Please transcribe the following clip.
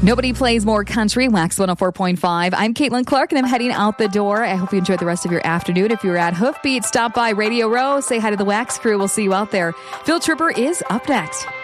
Nobody plays more country. Wax 104.5. I'm Caitlin Clark, and I'm heading out the door. I hope you enjoyed the rest of your afternoon. If you were at Hoofbeat, stop by Radio Row. Say hi to the Wax crew. We'll see you out there. Field Tripper is up next.